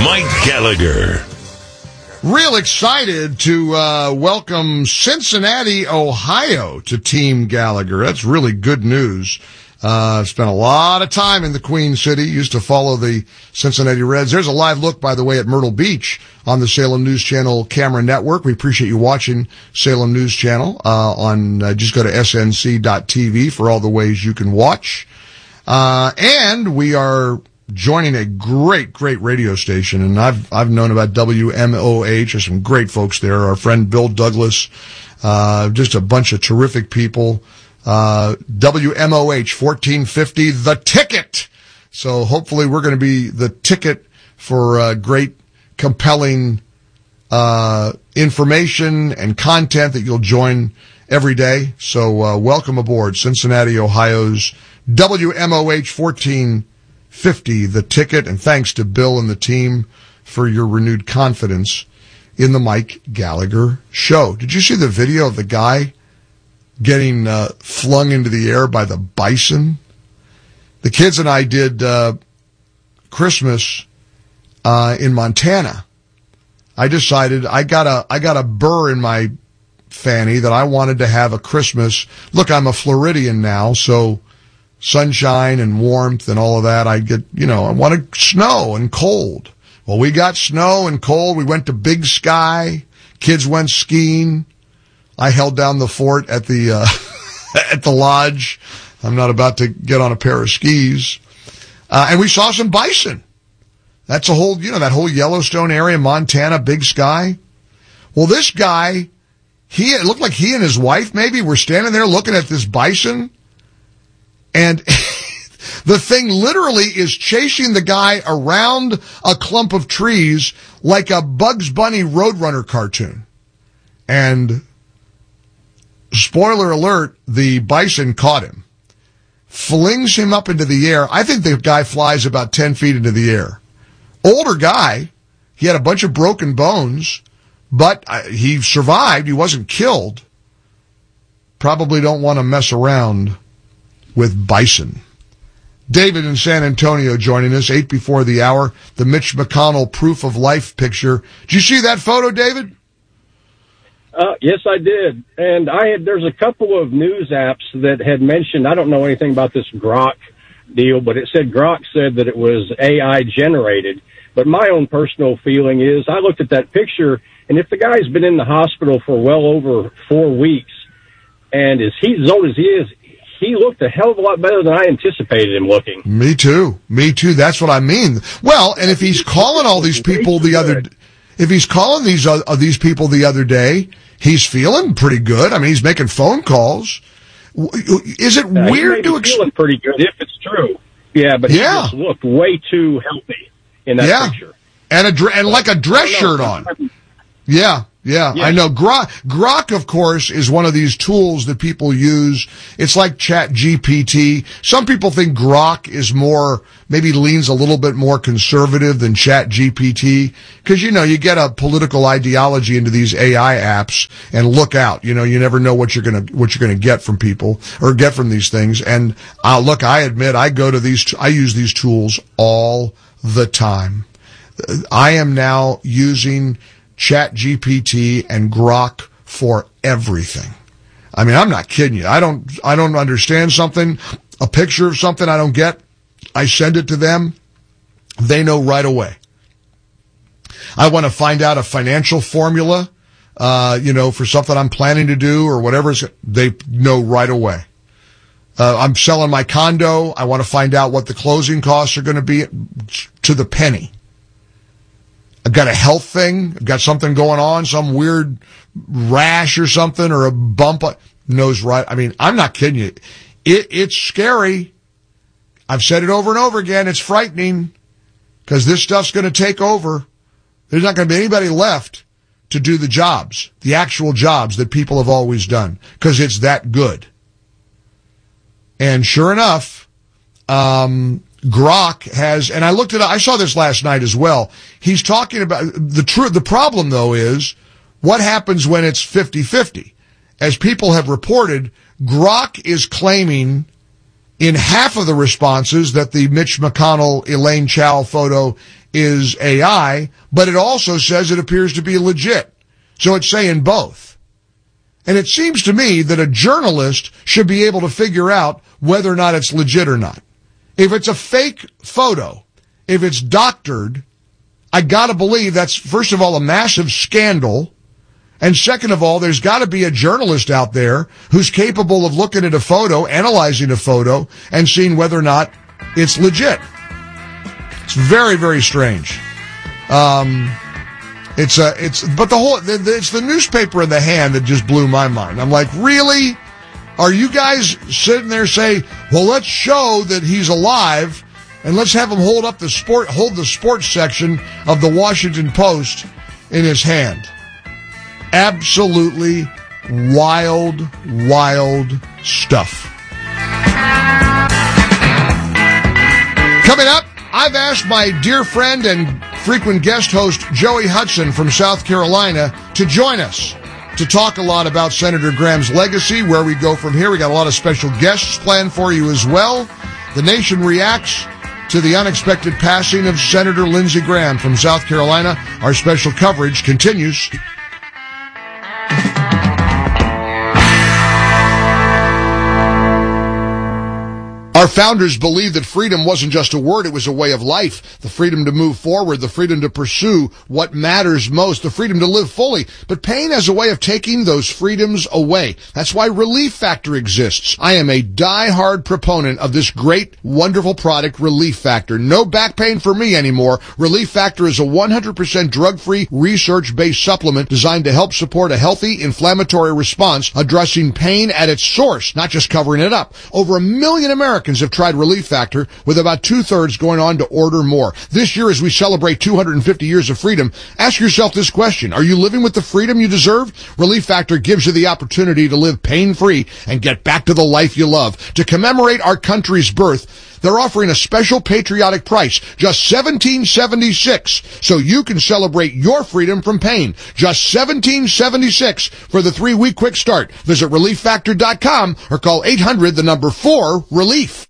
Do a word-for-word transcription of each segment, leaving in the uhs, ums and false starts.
Mike Gallagher. Real excited to uh, welcome Cincinnati, Ohio to Team Gallagher. That's really good news. Uh, spent a lot of time in the Queen City, used to follow the Cincinnati Reds. There's a live look, by the way, at Myrtle Beach on the Salem News Channel camera network. We appreciate you watching Salem News Channel uh, on, uh, just go to S N C dot T V for all the ways you can watch. Uh, and we are joining a great, great radio station, and I've I've known about W M O H. There's some great folks there. Our friend Bill Douglas, uh, just a bunch of terrific people. Uh, W M O H fourteen fifty, The Ticket. So hopefully we're going to be the ticket for uh, great, compelling uh information and content that you'll join every day. So uh, welcome aboard, Cincinnati, Ohio's W M O H fourteen fifty, The Ticket, and thanks to Bill and the team for your renewed confidence in the Mike Gallagher Show. Did you see the video of the guy getting uh, flung into the air by the bison? The kids and I did uh, Christmas uh, in Montana. I decided I got a I got a burr in my fanny that I wanted to have a Christmas. Look, I'm a Floridian now, so sunshine and warmth and all of that. I get, you know, I wanted snow and cold. Well, we got snow and cold. We went to Big Sky. Kids went skiing. I held down the fort at the, uh, at the lodge. I'm not about to get on a pair of skis. Uh, and we saw some bison. That's a whole, you know, that whole Yellowstone area, Montana, Big Sky. Well, this guy, he, it looked like he and his wife maybe were standing there looking at this bison. And the thing literally is chasing the guy around a clump of trees like a Bugs Bunny Roadrunner cartoon. And spoiler alert, the bison caught him, flings him up into the air. I think the guy flies about ten feet into the air. Older guy. He had a bunch of broken bones, but he survived. He wasn't killed. Probably don't want to mess around with bison. David in San Antonio joining us, eight before the hour. The Mitch McConnell proof of life picture. Did you see that photo, David? Uh, yes, I did. And I had, there's a couple of news apps that had mentioned, I don't know anything about this Grok deal, but it said Grok said that it was A I generated. But my own personal feeling is I looked at that picture, and if the guy's been in the hospital for well over four weeks, and as he's as old as he is, he looked a hell of a lot better than I anticipated him looking. Me too. Me too. That's what I mean. Well, and if he's calling all these people the other, if he's calling these uh, these people the other day, he's feeling pretty good. I mean, he's making phone calls. Is it uh, weird to ex- feeling pretty good if it's true? Yeah, but he yeah. just looked way too healthy in that yeah. picture. And a dre- and like a dress shirt on. Yeah. Yeah, yeah, I know. Grok, Grok, of course, is one of these tools that people use. It's like Chat G P T. Some people think Grok is more, maybe leans a little bit more conservative than Chat G P T. Cause, you know, you get a political ideology into these A I apps and look out. You know, you never know what you're gonna, what you're gonna get from people or get from these things. And, uh, look, I admit I go to these, I use these tools all the time. I am now using Chat G P T and Grok for everything. I mean, I'm not kidding you. I don't, I don't understand something, a picture of something I don't get. I send it to them. They know right away. I want to find out a financial formula, uh, you know, for something I'm planning to do or whatever. They know right away. Uh, I'm selling my condo. I want to find out what the closing costs are going to be to the penny. I've got a health thing. I've got something going on, some weird rash or something or a bump. Knows right. I mean, I'm not kidding you. It, it's scary. I've said it over and over again. It's frightening because this stuff's going to take over. There's not going to be anybody left to do the jobs, the actual jobs that people have always done because it's that good. And sure enough, um, Grok has, and I looked at, I saw this last night as well. He's talking about the truth. The problem though is what happens when it's fifty-fifty. As people have reported, Grok is claiming in half of the responses that the Mitch McConnell, Elaine Chao photo is A I, but it also says it appears to be legit. So it's saying both. And it seems to me that a journalist should be able to figure out whether or not it's legit or not. If it's a fake photo, if it's doctored, I gotta believe that's, first of all, a massive scandal. And second of all, there's gotta be a journalist out there who's capable of looking at a photo, analyzing a photo, and seeing whether or not it's legit. It's very, very strange. Um, it's a, it's, but the whole, it's the newspaper in the hand that just blew my mind. I'm like, really? Are you guys sitting there saying, well, let's show that he's alive and let's have him hold up the sport, hold the sports section of the Washington Post in his hand? Absolutely wild, wild stuff. Coming up, I've asked my dear friend and frequent guest host Joey Hudson from South Carolina to join us to talk a lot about Senator Graham's legacy, where we go from here. We got a lot of special guests planned for you as well. The nation reacts to the unexpected passing of Senator Lindsey Graham from South Carolina. Our special coverage continues. Our founders believed that freedom wasn't just a word, it was a way of life. The freedom to move forward, the freedom to pursue what matters most, the freedom to live fully. But pain has a way of taking those freedoms away. That's why Relief Factor exists. I am a die-hard proponent of this great, wonderful product, Relief Factor. No back pain for me anymore. Relief Factor is a one hundred percent drug-free, research-based supplement designed to help support a healthy, inflammatory response, addressing pain at its source, not just covering it up. Over a million Americans have tried Relief Factor, with about two-thirds going on to order more. This year, as we celebrate two hundred fifty years of freedom, ask yourself this question. Are you living with the freedom you deserve? Relief Factor gives you the opportunity to live pain-free and get back to the life you love. To commemorate our country's birth, they're offering a special patriotic price, just seventeen seventy-six, so you can celebrate your freedom from pain. Just seventeen seventy-six for the three-week quick start. Visit relief factor dot com or call eight hundred, the number four, relief.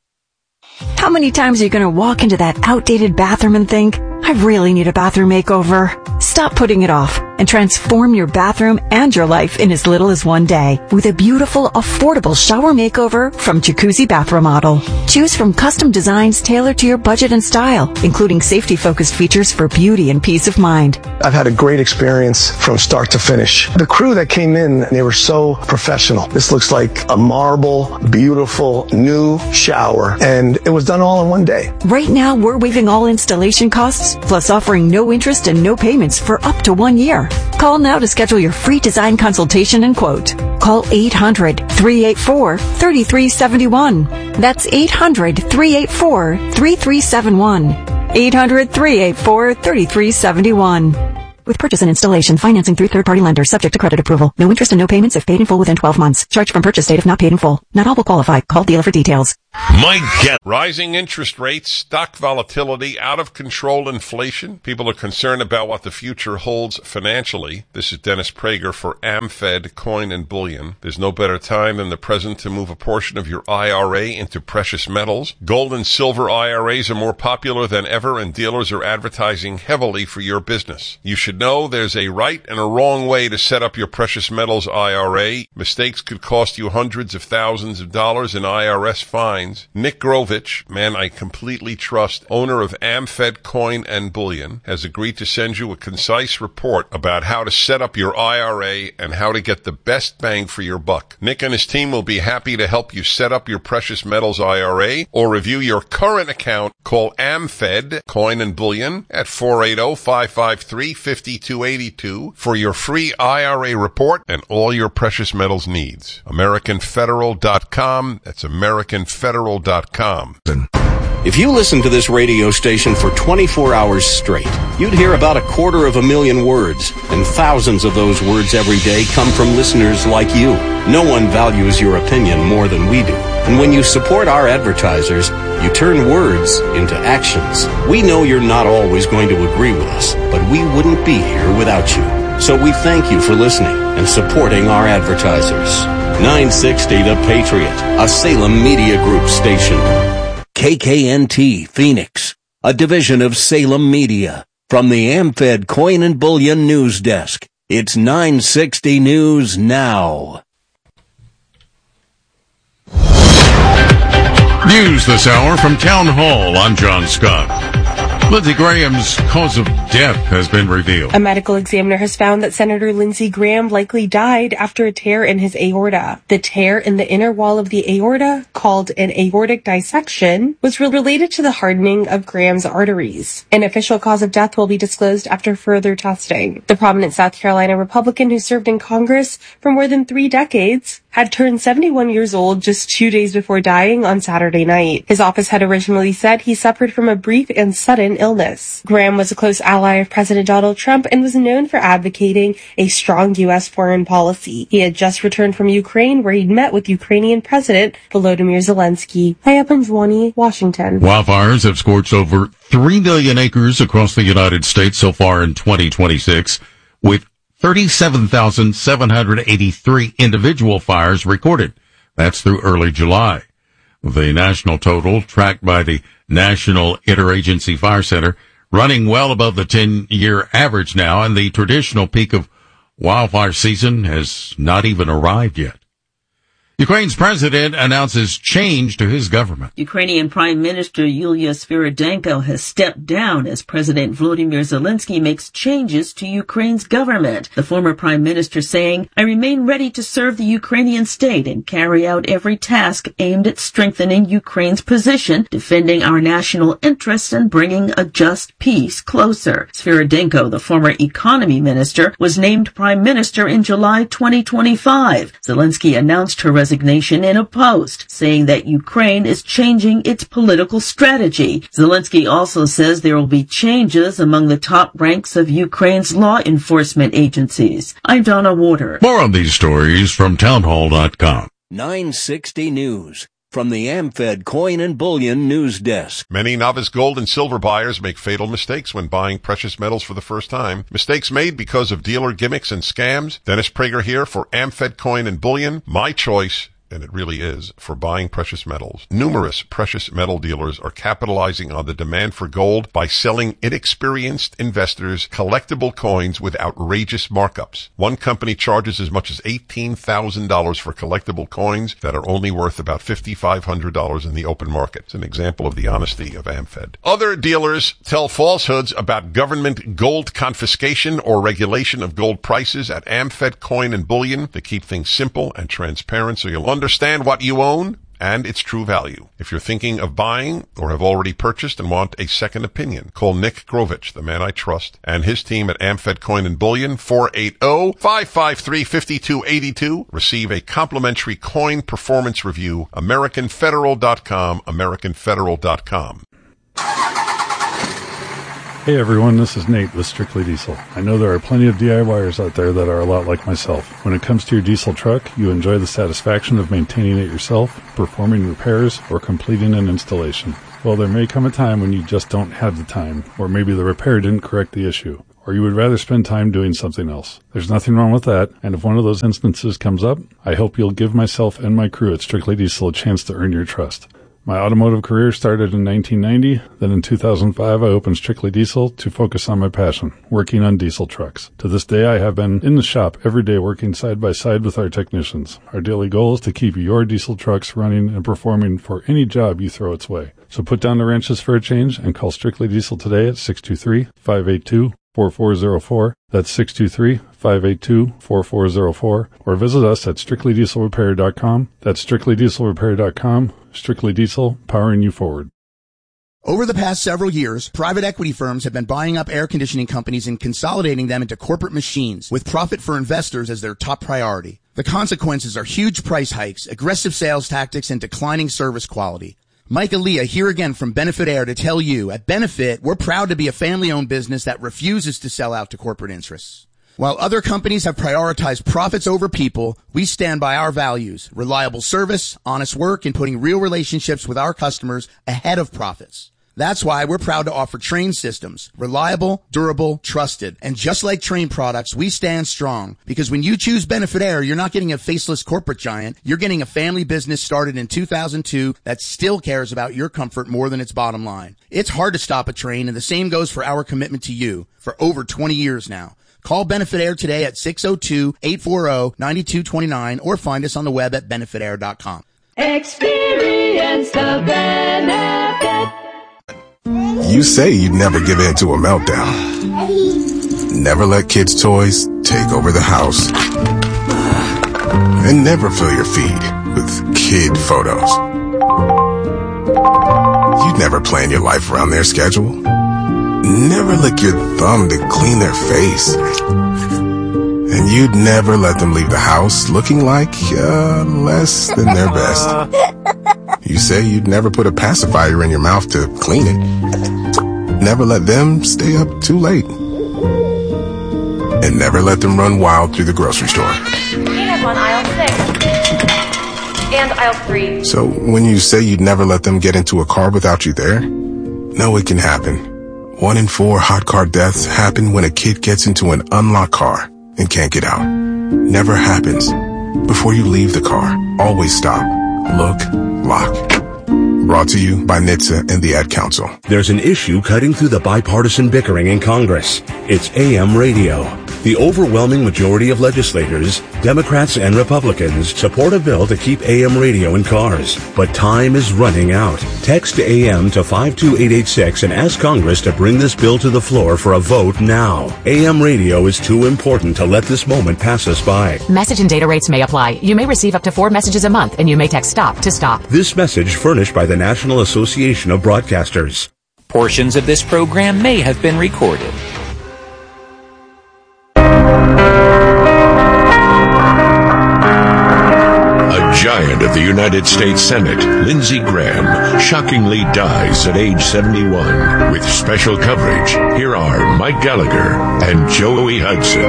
How many times are you going to walk into that outdated bathroom and think, I really need a bathroom makeover? Stop putting it off and transform your bathroom and your life in as little as one day with a beautiful, affordable shower makeover from Jacuzzi Bath Remodel. Choose from custom designs tailored to your budget and style, including safety-focused features for beauty and peace of mind. I've had a great experience from start to finish. The crew that came in, they were so professional. This looks like a marble, beautiful, new shower, and it was done all in one day. Right now, we're waiving all installation costs, plus offering no interest and no payments for up to one year. Call now to schedule your free design consultation and quote. Call eight hundred, three eight four, three three seven one. That's eight hundred, three eight four, three three seven one. eight hundred, three eight four, three three seven one. With purchase and installation, financing through third-party lenders, subject to credit approval. No interest and no payments if paid in full within twelve months. Charge from purchase date if not paid in full. Not all will qualify. Call dealer for details. My get rising interest rates, stock volatility, out of control inflation. People are concerned about what the future holds financially. This is Dennis Prager for AmFed Coin and Bullion. There's no better time than the present to move a portion of your I R A into precious metals. Gold and silver I R As are more popular than ever, and dealers are advertising heavily for your business. You should know there's a right and a wrong way to set up your precious metals I R A. Mistakes could cost you hundreds of thousands of dollars in I R S fines. Nick Grovich, man I completely trust, owner of AmFed Coin and Bullion, has agreed to send you a concise report about how to set up your I R A and how to get the best bang for your buck. Nick and his team will be happy to help you set up your precious metals I R A or review your current account. Call AmFed Coin and Bullion at four eight zero, five five three, five two eight two for your free I R A report and all your precious metals needs. American Federal dot com. That's American Federal dot com. If you listen to this radio station for twenty-four hours straight, you'd hear about a quarter of a million words, and thousands of those words every day come from listeners like you. No one values your opinion more than we do. And when you support our advertisers, you turn words into actions. We know you're not always going to agree with us, but we wouldn't be here without you. So we thank you for listening and supporting our advertisers. nine sixty The Patriot, a Salem Media Group station. K K N T Phoenix. a division of Salem Media. From the AmFed Coin and Bullion News Desk, it's nine sixty News Now. News this hour from Town Hall. I'm John Scott. Lindsey Graham's cause of death has been revealed. A medical examiner has found that Senator Lindsey Graham likely died after a tear in his aorta. The tear in the inner wall of the aorta, called an aortic dissection, was re- related to the hardening of Graham's arteries. An official cause of death will be disclosed after further testing. The prominent South Carolina Republican who served in Congress for more than three decades had turned seventy-one years old just two days before dying on Saturday night. His office had originally said he suffered from a brief and sudden illness. Graham was a close ally of President Donald Trump and was known for advocating a strong U S foreign policy. He had just returned from Ukraine, where he'd met with Ukrainian President Volodymyr Zelensky. Hi, up in Zwanny, Washington. Wildfires have scorched over three million acres across the United States so far in twenty twenty-six, with thirty-seven thousand seven hundred eighty-three individual fires recorded. That's through early July. The national total, tracked by the National Interagency Fire Center, running well above the ten-year average now, and the traditional peak of wildfire season has not even arrived yet. Ukraine's president announces change to his government. Ukrainian Prime Minister Yulia Sviridenko has stepped down as President Volodymyr Zelensky makes changes to Ukraine's government. The former prime minister saying, "I remain ready to serve the Ukrainian state and carry out every task aimed at strengthening Ukraine's position, defending our national interests and bringing a just peace closer." Sviridenko, the former economy minister, was named prime minister in July twenty twenty-five. Zelensky announced her resignation in a post, saying that Ukraine is changing its political strategy. Zelensky also says there will be changes among the top ranks of Ukraine's law enforcement agencies. I'm Donna Warder. More on these stories from townhall dot com. nine sixty News. From the AmFed Coin and Bullion News Desk. Many novice gold and silver buyers make fatal mistakes when buying precious metals for the first time. Mistakes made because of dealer gimmicks and scams. Dennis Prager here for AmFed Coin and Bullion. My choice, and it really is, for buying precious metals. Numerous precious metal dealers are capitalizing on the demand for gold by selling inexperienced investors collectible coins with outrageous markups. One company charges as much as eighteen thousand dollars for collectible coins that are only worth about five thousand five hundred dollars in the open market. It's an example of the honesty of AmFed. Other dealers tell falsehoods about government gold confiscation or regulation of gold prices at AmFed Coin and Bullion to keep things simple and transparent so you'll understand what you own and its true value. If you're thinking of buying or have already purchased and want a second opinion, call Nick Grovich, the man I trust, and his team at AmFed Coin and Bullion, four eight zero, five five three, five two eight two. Receive a complimentary coin performance review. American Federal dot com, American Federal dot com. Hey everyone, this is Nate with Strictly Diesel. I know there are plenty of DIYers out there that are a lot like myself. When it comes to your diesel truck, you enjoy the satisfaction of maintaining it yourself, performing repairs, or completing an installation. Well, there may come a time when you just don't have the time, or maybe the repair didn't correct the issue, or you would rather spend time doing something else. There's nothing wrong with that, and if one of those instances comes up, I hope you'll give myself and my crew at Strictly Diesel a chance to earn your trust. My automotive career started in nineteen ninety. Then in two thousand five, I opened Strictly Diesel to focus on my passion, working on diesel trucks. To this day, I have been in the shop every day working side by side with our technicians. Our daily goal is to keep your diesel trucks running and performing for any job you throw its way. So put down the wrenches for a change and call Strictly Diesel today at six two three, five eight two, four four zero four. That's six two three, five eight two, four four zero four. Or visit us at strictly diesel repair dot com. That's strictly diesel repair dot com. Strictly Diesel, powering you forward. Over the past several years, private equity firms have been buying up air conditioning companies and consolidating them into corporate machines, with profit for investors as their top priority. The consequences are huge price hikes, aggressive sales tactics, and declining service quality. Mike Aaliyah here again from Benefit Air to tell you, at Benefit, we're proud to be a family-owned business that refuses to sell out to corporate interests. While other companies have prioritized profits over people, we stand by our values, reliable service, honest work, and putting real relationships with our customers ahead of profits. That's why we're proud to offer Trane systems. Reliable, durable, trusted. And just like Trane products, we stand strong. Because when you choose Benefit Air, you're not getting a faceless corporate giant. You're getting a family business started in two thousand two that still cares about your comfort more than its bottom line. It's hard to stop a Trane, and the same goes for our commitment to you for over twenty years now. Call Benefit Air today at six oh two, eight four oh, nine two two nine or find us on the web at benefit air dot com. Experience the benefit. You say you'd never give in to a meltdown. Never let kids' toys take over the house. And never fill your feed with kid photos. You'd never plan your life around their schedule. Never lick your thumb to clean their face. And you'd never let them leave the house looking like, uh, less than their best. You say you'd never put a pacifier in your mouth to clean it. Never let them stay up too late. And never let them run wild through the grocery store. Peanut on aisle six. And aisle three. So when you say you'd never let them get into a car without you there, no, it can happen. One in four hot car deaths happen when a kid gets into an unlocked car and can't get out. Never happens. Before you leave the car, always stop, look, lock. Brought to you by N H T S A and the Ad Council. There's an issue cutting through the bipartisan bickering in Congress. It's A M radio. The overwhelming majority of legislators, Democrats and Republicans, support a bill to keep A M radio in cars. But time is running out. Text A M to five two eight eight six and ask Congress to bring this bill to the floor for a vote now. A M radio is too important to let this moment pass us by. Message and data rates may apply. You may receive up to four messages a month, and you may text STOP to stop. This message furnished by the National Association of Broadcasters. Portions of this program may have been recorded. Giant of the United States Senate, Lindsey Graham, shockingly dies at age seventy-one. With special coverage, here are Mike Gallagher and Joey Hudson.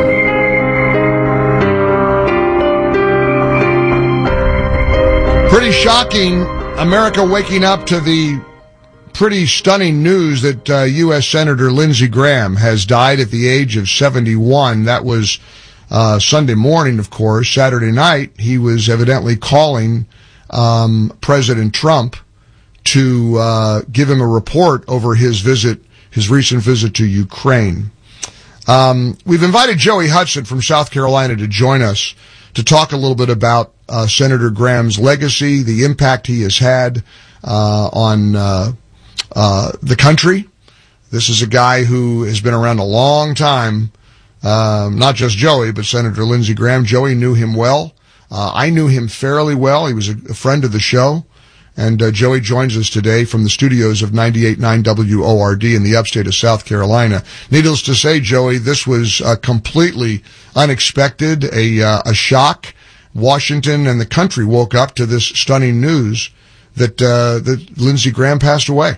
Pretty shocking, America waking up to the pretty stunning news that uh, U S Senator Lindsey Graham has died at the age of seventy-one. That was Uh, Sunday morning, of course. Saturday night, he was evidently calling um, President Trump to uh, give him a report over his visit, his recent visit to Ukraine. Um, we've invited Joey Hudson from South Carolina to join us to talk a little bit about uh, Senator Graham's legacy, the impact he has had uh, on uh, uh, the country. This is a guy who has been around a long time. Um, not just Joey, but Senator Lindsey Graham. Joey knew him well. Uh, I knew him fairly well. He was a, a friend of the show. And uh, Joey joins us today from the studios of ninety-eight point nine W O R D in the upstate of South Carolina. Needless to say, Joey, this was uh, completely unexpected, a, uh, a shock. Washington and the country woke up to this stunning news that, uh, that Lindsey Graham passed away.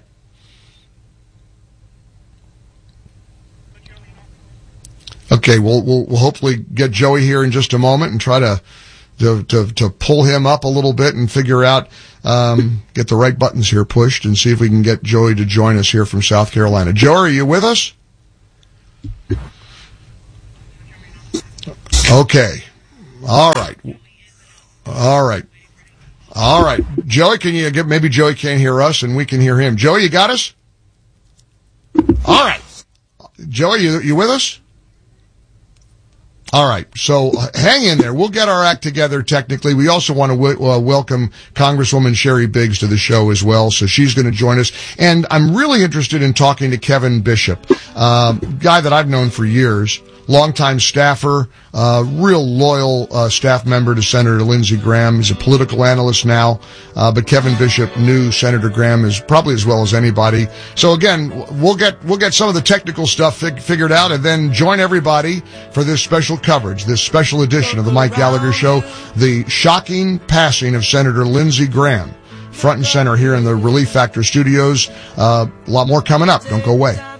Okay, we'll, we'll, we'll hopefully get Joey here in just a moment and try to, to, to, to pull him up a little bit and figure out, um, get the right buttons here pushed and see if we can get Joey to join us here from South Carolina. Joey, are you with us? Okay. All right. All right. All right. Joey, can you get, maybe Joey can't hear us and we can hear him. Joey, you got us? All right. Joey, you, you with us? All right, so hang in there. We'll get our act together technically. We also want to w- uh, welcome Congresswoman Sherry Biggs to the show as well, so she's going to join us. And I'm really interested in talking to Kevin Bishop, uh, guy that I've known for years, longtime staffer, uh, real loyal uh, staff member to Senator Lindsey Graham. He's a political analyst now, uh, but Kevin Bishop knew Senator Graham as probably as well as anybody. So again, we'll get we'll get some of the technical stuff fig- figured out, and then join everybody for this special coverage, this special edition of the Mike Gallagher Show, the shocking passing of Senator Lindsey Graham, front and center here in the Relief Factor studios. Uh, a lot more coming up. Don't go away.